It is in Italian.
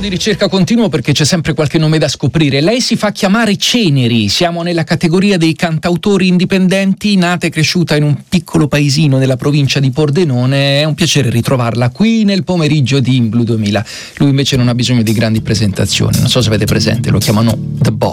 di ricerca continuo perché c'è sempre qualche nome da scoprire. Lei si fa chiamare Ceneri, siamo nella categoria dei cantautori indipendenti, nata e cresciuta in un piccolo paesino della provincia di Pordenone. È un piacere ritrovarla qui nel pomeriggio di In Blue 2000. Lui invece non ha bisogno di grandi presentazioni, non so se avete presente, lo chiamano The Boss.